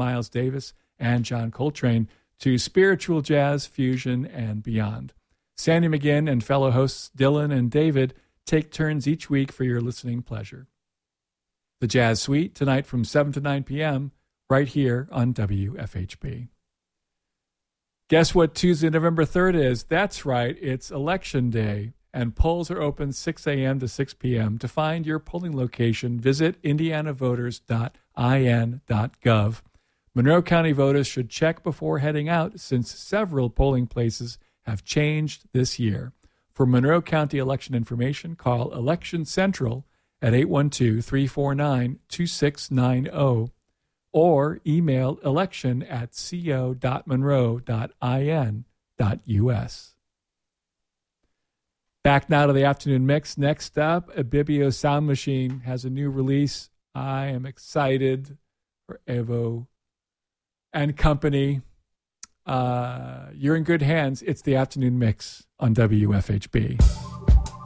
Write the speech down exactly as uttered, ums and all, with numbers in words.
Miles Davis, and John Coltrane to spiritual jazz, fusion, and beyond. Sandy McGinn and fellow hosts Dylan and David take turns each week for your listening pleasure. The Jazz Suite, tonight from seven to nine p.m., right here on W F H B. Guess what Tuesday, November third is? That's right, it's Election Day, and polls are open six a.m. to six p.m. To find your polling location, visit indiana voters dot i n dot gov. Monroe County voters should check before heading out since several polling places have changed this year. For Monroe County election information, call Election Central at eight one two, three four nine, two six nine zero or email election at co dot monroe dot i n dot u s. Back now to the afternoon mix. Next up, Ibibio Sound Machine has a new release. I am excited for Evo and company. Uh, you're in good hands. It's the afternoon mix on W F H B.